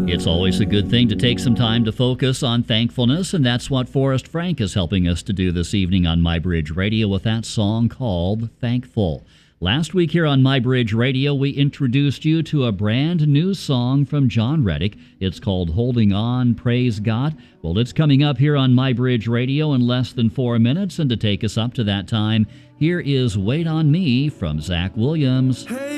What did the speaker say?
It's always a good thing to take some time to focus on thankfulness, and that's what Forrest Frank is helping us to do this evening on MyBridge Radio with that song called Thankful. Last week here on MyBridge Radio, we introduced you to a brand new song from John Reddick. It's called Holding On, Praise God. Well, it's coming up here on MyBridge Radio in less than 4 minutes, and to take us up to that time, here is Wait on Me from Zach Williams. Hey.